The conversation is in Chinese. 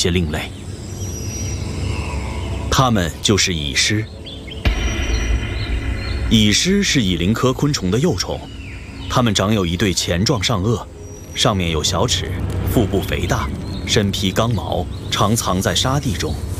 些另类。它们就是蚁狮。蚁狮是蚁灵科昆虫的幼虫，它们长有一对钳状上颚，上面有小齿，腹部肥大，身披刚毛，常藏在沙地中。